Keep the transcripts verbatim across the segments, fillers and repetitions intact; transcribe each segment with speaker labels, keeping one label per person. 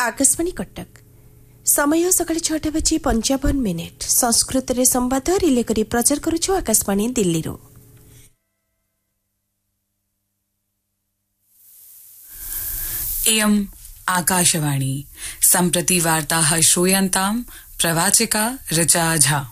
Speaker 1: आकाशवाणी कटक समय सकाळ छटा बजी पंचावन मिनिट संस्कृत रे संवाद रिले करी प्रचार करुछु आकाशवाणी दिल्ली रो।
Speaker 2: इयम् आकाशवाणी सम्प्रति वार्ताः श्रूयन्ताम् प्रवाचिका ऋचा झा।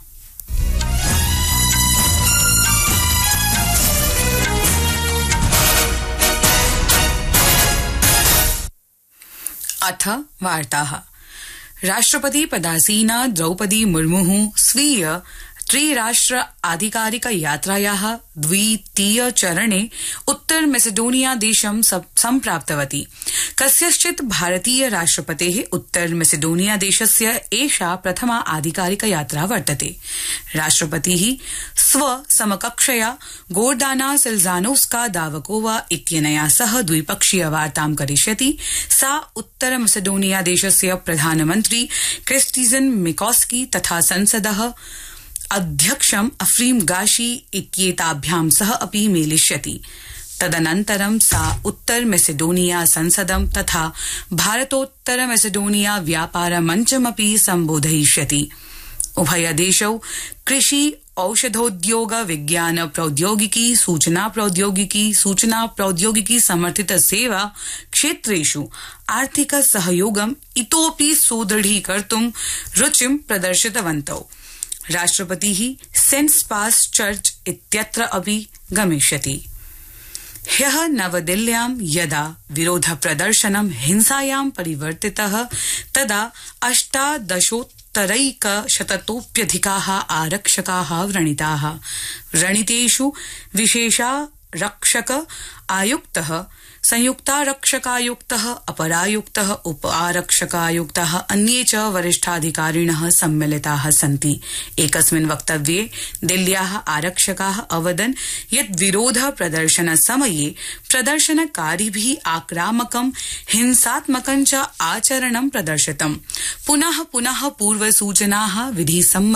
Speaker 2: अथ वार्ताः। राष्ट्रपति पदासीना द्रौपदी मुर्मुः स्वीय त्रिराष्ट्र आधिकारिक यात्रायाः द्वितीय चरणे उत्तर मेसेडोनिया देशं सम्प्राप्तवती। कस्यश्चित् भारतीय राष्ट्रपतेः उत्तर मेसेडोनिया देशस्य एषा प्रथमा आधिकारिक यात्रा वर्तते। राष्ट्रपतिः स्व समकक्षया गोर्दाना सिल्जानोव्स्का दावकोवा इत्यनया सह द्विपक्षीय वार्तां करिष्यति। सा उत्तर मेसेडोनिया देशस्य प्रधानमन्त्री क्रिस्टिजन मिकोस्की तथा संसदः अध्यक्षम् अफ्रीम गाशी इत्येताभ्यां सह अपि मेलिष्यति। तदनन्तरं सा उत्तर मेसेडोनिया संसदं तथा भारतोत्तर मेसेडोनिया व्यापार मञ्चमपि सम्बोधयिष्यति। उभय देशौ कृषि औषधोद्योग विज्ञान प्रौद्योगिकी सूचना प्रौद्योगिकी सूचना प्रौद्योगिकी समर्थित सेवा क्षेत्रेषु आर्थिक सहयोगम् इतोपि सुदृढीकर्तुं रुचिं प्रदर्शितवन्तौ। राष्ट्रपतिः सेंट पास चर्च इत्यत्र अपि गमिष्यति। ह्यः नवदिल्ल्यां यदा विरोध प्रदर्शनं हिंसायां परिवर्तितः तदा अष्टादशोत्तरैकशततोऽप्यधिकाः आरक्षकाः व्रणिताः। व्रणितेषु विशेषारक्षक आयुक्तः, संयुक्तारक्षकायुक्तः, अपरायुक्तः, उप आरक्षकायुक्तः, अन्ये च वरिष्ठाधिकारिणः सम्मिलिताः सन्ति। एकस्मिन् वक्तव्ये दिल्ल्याः आरक्षकाः अवदन् यत् विरोध प्रदर्शन समये प्रदर्शनकारिभिः आक्रामकं हिंसात्मकं च आचरणं प्रदर्शितम्। पुनः पुनः पूर्वसूचनाः विधिसम्म